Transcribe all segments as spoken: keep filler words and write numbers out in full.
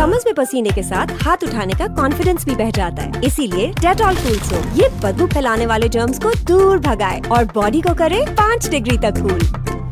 Summers में पसीने के साथ हाथ उठाने का कॉन्फिडेंस भी बह जाता है, इसीलिए डेटॉल कूल सोप ये बदबू फैलाने वाले जर्म्स को दूर भगाए और बॉडी को करे पाँच डिग्री तक कूल।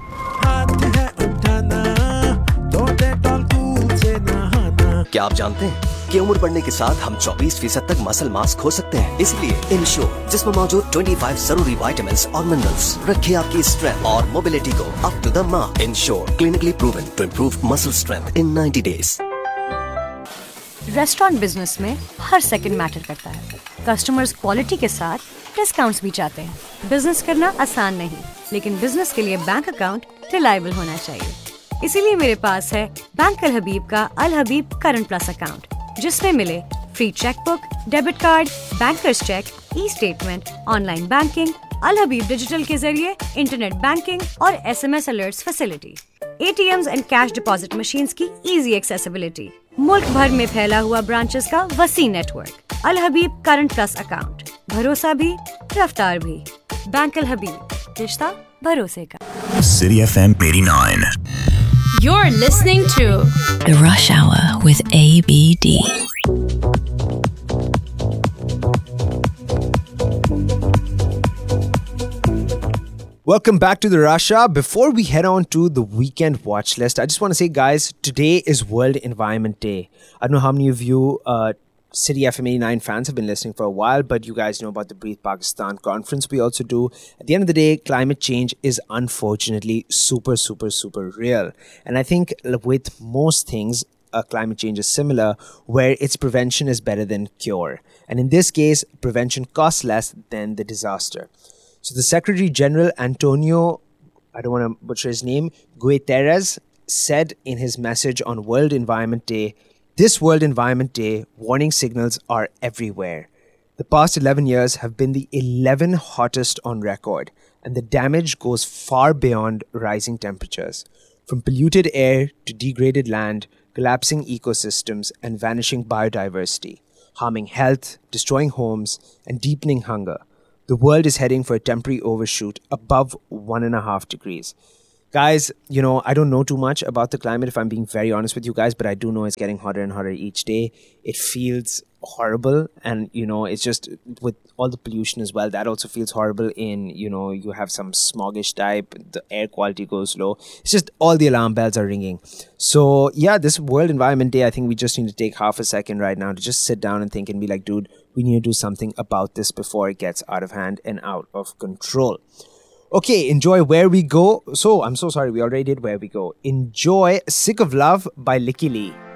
क्या आप जानते हैं कि उम्र बढ़ने के साथ हम चौबीस फीसद तक मसल मास खो सकते हैं? इसलिए इंश्योर जिसमें मौजूद पच्चीस जरूरी विटामिन्स और मिनरल्स रखे आपकी स्ट्रेंथ और मोबिलिटी को up to the mark. Ensure clinically proven to improve muscle strength in ninety days. Restaurant business में हर सेकंड मैटर करता है। कस्टमर्स क्वालिटी के साथ डिस्काउंट्स भी चाहते हैं। बिजनेस करना आसान नहीं, लेकिन बिजनेस के लिए बैंक अकाउंट रिलायबल होना चाहिए। इसीलिए मेरे पास है बैंक अल हबीब का अल हबीब करंट प्लस अकाउंट, जिसमें मिले free chequebook, debit card, bankers check, e statement, online banking, अल हबीब डिजिटल के जरिए इंटरनेट बैंकिंग और SMS alerts facility, ATMs and cash deposit machines की इजी एक्सेसिबिलिटी, मुल्क भर में फैला हुआ ब्रांचेस का वसी नेटवर्क। अल हबीब करंट प्लस अकाउंट, भरोसा भी रफ्तार भी। बैंक अल हबीब, रिश्ता भरोसे का। City F M eighty-nine. You're listening to The Rush Hour with A B D. Welcome back to the Rush Hour. Before we head on to the weekend watch list, I just want to say, guys, today is World Environment Day. I don't know how many of you uh, City F M eighty-nine fans have been listening for a while, but you guys know about the Breathe Pakistan conference we also do. At the end of the day, climate change is unfortunately super, super, super real. And I think with most things, uh, climate change is similar, where its prevention is better than cure. And in this case, prevention costs less than the disaster. So the Secretary General Antonio, I don't want to butcher his name, Guterres, said in his message on World Environment Day, this World Environment Day, warning signals are everywhere. The past eleven years have been the eleven hottest on record, and the damage goes far beyond rising temperatures. From polluted air to degraded land, collapsing ecosystems, and vanishing biodiversity, harming health, destroying homes, and deepening hunger, the world is heading for a temporary overshoot above one and a half degrees. Guys, you know, I don't know too much about the climate, if I'm being very honest with you guys, but I do know it's getting hotter and hotter each day. It feels horrible. And, you know, it's just with all the pollution as well, that also feels horrible in, you know, you have some smogish type, the air quality goes low. It's just all the alarm bells are ringing. So, yeah, this World Environment Day, I think we just need to take half a second right now to just sit down and think and be like, dude, we need to do something about this before it gets out of hand and out of control. Okay, enjoy Where We Go. So, I'm so sorry, we already did Where We Go. Enjoy Sick of Love by Licky Lee.